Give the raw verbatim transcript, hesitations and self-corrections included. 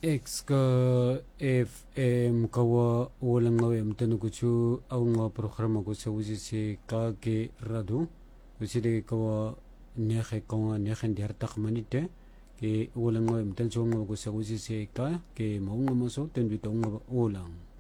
X ka F M kawa walang ngawem tanukuchu au nga programa ko sa usi si ka ke radu usi de kawa nehe konga nehe di hartak manite ke walang ngawem tan so nga ko sa usi si ka ke maunga maso tan bito nga ulang